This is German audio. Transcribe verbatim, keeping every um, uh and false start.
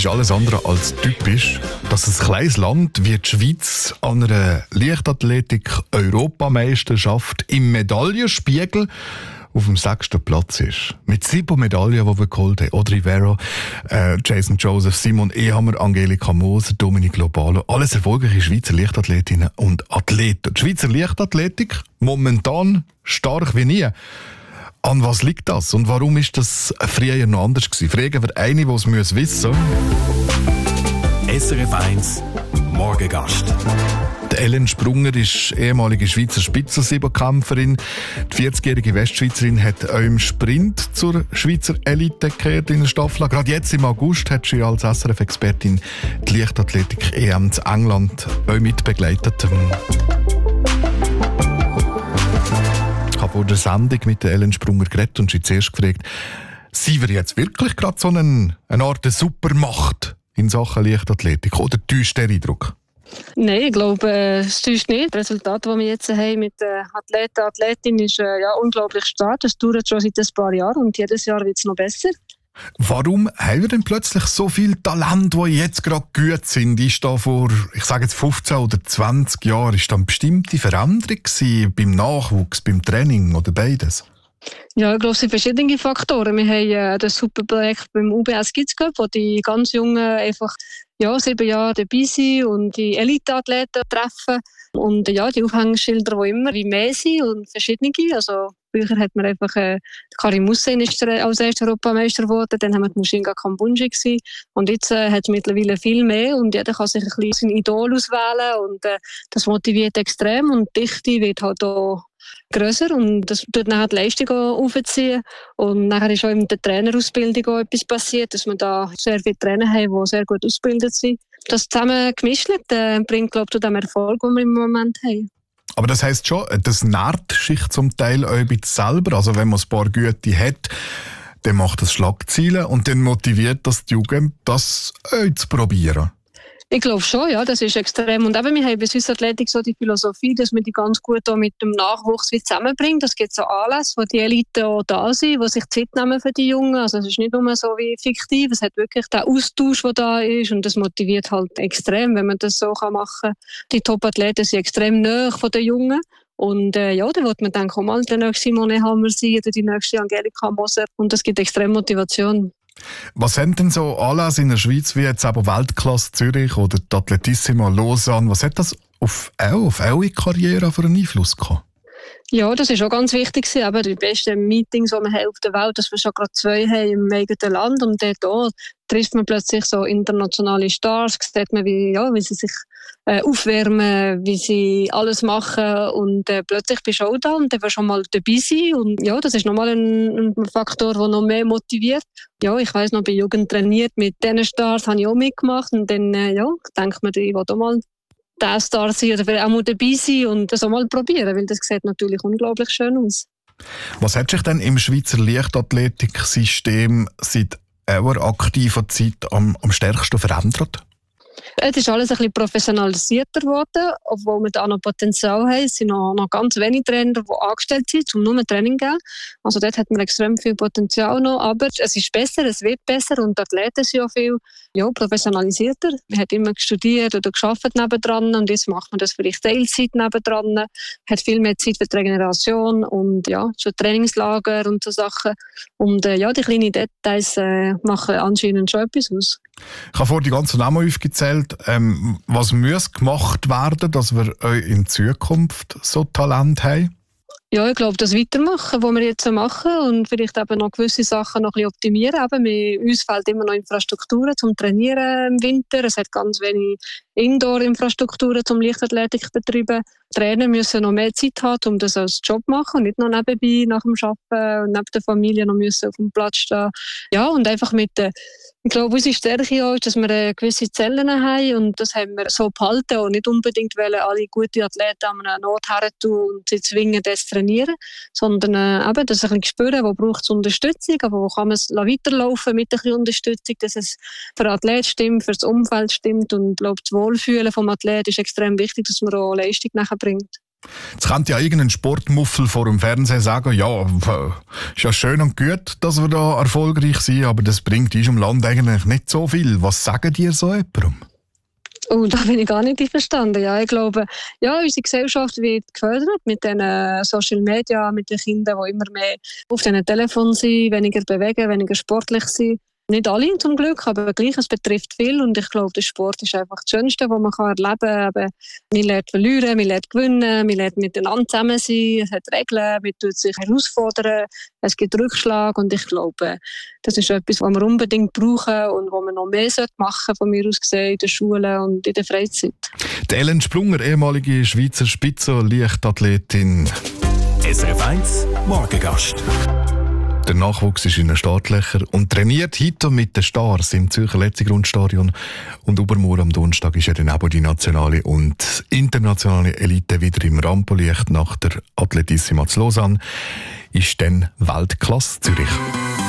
ist alles andere als typisch, dass ein kleines Land wie die Schweiz an einer Leichtathletik-Europameisterschaft im Medaillenspiegel auf dem sechsten Platz ist. Mit sieben Medaillen, die wir geholt haben. Audrey Vero, äh, Jason Joseph, Simon Ehammer, Angelika Moser, Dominique Lobalo. Alles erfolgreiche Schweizer Leichtathletinnen und Athleten. Die Schweizer Leichtathletik momentan stark wie nie. An was liegt das? Und warum ist das früher noch anders gewesen? Fragen wir eine, die es wissen müssen. S R F eins Morgengast. Die Ellen Sprunger ist ehemalige Schweizer Spitzensiebenkämpferin. Die vierzigjährige Westschweizerin hat auch im Sprint zur Schweizer Elite gekehrt in der Staffel. Gerade jetzt im August hat sie als S R F-Expertin die Leichtathletik-E M zu England auch mitbegleitet. Ich habe vor der Sendung mit der Ellen Sprunger geredet und sie zuerst gefragt, sie wäre jetzt wirklich gerade so eine, eine Art Supermacht in Sachen Leichtathletik, oder täuscht der Eindruck? Nein, ich glaube, es täuscht nicht. Das Resultat, das wir jetzt haben mit den Athleten und Athletinnen, ist äh, ja, unglaublich stark. Das dauert schon seit ein paar Jahren und jedes Jahr wird es noch besser. Warum haben wir denn plötzlich so viele Talente, die jetzt gerade gut sind? Ist da vor, ich sage jetzt fünfzehn oder zwanzig Jahren, ist da eine bestimmte Veränderung gewesen, beim Nachwuchs, beim Training oder beides? Ja, ich glaube, es sind verschiedene Faktoren. Wir haben äh, das super Projekt beim U B S Kids Cup, wo die ganz Jungen einfach ja, sieben Jahre dabei sind und die Elite-Athleten treffen. Und ja, die Aufhängschilder, die immer wie mehr sind und verschiedene. Also früher hat man einfach, äh, Karim Hussein ist als erster Europameister geworden, dann haben wir die Mushinga Kambunji gewesen. Und jetzt äh, hat es mittlerweile viel mehr und jeder kann sich ein bisschen sein Idol auswählen und äh, das motiviert extrem und die Dichte wird halt auch grösser und das tut nachher die Leistung aufziehen. Und nachher ist auch in der Trainerausbildung auch etwas passiert, dass wir da sehr viele Trainer haben, die sehr gut ausgebildet sind. Das zusammen gemischt äh, bringt, glaube ich, zu dem Erfolg, den wir im Moment haben. Aber das heisst schon, das nährt sich zum Teil auch ein bisschen selber. Also wenn man ein paar Güte hat, dann macht das Schlagzeilen und dann motiviert das die Jugend, das auch zu probieren. Ich glaube schon, ja, das ist extrem. Und eben, wir haben bei Swiss Athletic so die Philosophie, dass wir die ganz gut auch mit dem Nachwuchs wie zusammenbringen. Es gibt so Anlässe, wo die Elite auch da sind, die sich Zeit nehmen für die Jungen. Also es ist nicht nur so wie fiktiv, es hat wirklich den Austausch, der da ist und das motiviert halt extrem, wenn man das so machen kann. Die Top-Athleten sind extrem nahe von den Jungen. Und äh, ja, dann wird man dann auch mal der nächste Simone Hammer sein oder die nächste Angelika Moser. Und das gibt extrem Motivation. Was haben denn so Anlässe in der Schweiz wie jetzt aber Weltklasse Zürich oder die Atletissima Lausanne, was hat das auf, auch, auf eure Karriere für einen Einfluss gehabt? Ja, das ist auch ganz wichtig. Aber die besten Meetings, die wir haben auf der Welt, dass wir schon gerade zwei haben im eigenen Land und dort auch trifft man plötzlich so internationale Stars, sieht man, wie, ja, wie sie sich äh, aufwärmen, wie sie alles machen und äh, plötzlich bist du auch da und dann wirst du schon mal dabei sein und ja, das ist nochmal ein, ein Faktor, der noch mehr motiviert. Ja, ich weiss noch, bei Jugend trainiert mit diesen Stars, habe ich auch mitgemacht und dann äh, ja, denkt man, ich will auch mal der Star sein oder vielleicht auch mal dabei sein und das auch mal probieren, weil das sieht natürlich unglaublich schön aus. Was hat sich denn im Schweizer Leichtathletiksystem seit eurer aktiven Zeit am, am stärksten verändert? Es ist alles ein bisschen professionalisierter geworden, obwohl wir da noch Potenzial haben. Es sind noch, noch ganz wenige Trainer, die angestellt sind, um nur Training zu geben. Also dort hat man extrem viel Potenzial noch, aber es ist besser, es wird besser und die Athleten sind auch viel ja, professionalisierter. Man hat immer studiert oder gearbeitet nebendran und jetzt macht man das vielleicht Teilzeit nebendran, hat viel mehr Zeit für die Regeneration und ja, so Trainingslager und so Sachen. Und äh, ja, die kleinen Details äh, machen anscheinend schon etwas aus. Ich habe vorhin die ganzen Namen aufgezählt. Ähm, was muss gemacht werden, dass wir in Zukunft so Talent haben? Ja, ich glaube, das Weitermachen, was wir jetzt machen und vielleicht eben noch gewisse Sachen noch ein bisschen optimieren. Eben, wir, uns fehlt immer noch Infrastrukturen zum Trainieren im Winter. Es hat ganz wenig Indoor-Infrastrukturen zum Leichtathletik betreiben. Die Trainer müssen noch mehr Zeit haben, um das als Job zu machen und nicht noch nebenbei nach dem Arbeiten und neben der Familie noch müssen auf dem Platz stehen. Ja, und einfach mit der Ich glaube, unsere Stärke auch ist, dass wir äh, gewisse Zellen haben und das haben wir so behalten und nicht unbedingt wollen, alle gute Athleten an einen Ort her tun und sie zwingen, das zu trainieren, sondern äh, eben, das ein bisschen spüren, wo braucht es Unterstützung, aber wo kann man es weiterlaufen mit ein bisschen Unterstützung, dass es für den Athlet stimmt, für das Umfeld stimmt und ich glaube, das Wohlfühlen vom Athlet ist extrem wichtig, dass man auch Leistung nachher bringt. Jetzt könnte ja irgendein Sportmuffel vor dem Fernsehen sagen, ja, ist ja schön und gut, dass wir da erfolgreich sind, aber das bringt uns im Land eigentlich nicht so viel. Was sagen dir so jemandem? Oh, da bin ich gar nicht einverstanden. Ja, ich glaube, ja, unsere Gesellschaft wird gefördert mit den Social Media, mit den Kindern, die immer mehr auf den Telefon sind, weniger bewegen, weniger sportlich sind. Nicht alle zum Glück, aber gleich, es betrifft viel und ich glaube, der Sport ist einfach das Schönste, was man erleben kann. Aber man lernt verlieren, man lernt gewinnen, man lernt miteinander zusammen sein, es hat Regeln, man tut sich herausfordern, es gibt Rückschlag und ich glaube, das ist etwas, was wir unbedingt brauchen und was wir noch mehr machen sollten, von mir aus gesehen, in den Schulen und in der Freizeit. Die Ellen Sprunger, ehemalige Schweizer Spitzenleichtathletin. S R F eins Morgengast. Der Nachwuchs ist in den Startlöchern und trainiert heute mit den Stars im Zürcher Letzigrundstadion. Und übermorgen am Donnerstag ist ja dann auch die nationale und internationale Elite wieder im Rampenlicht. Nach der Atletissima zu Lausanne ist dann Weltklasse Zürich.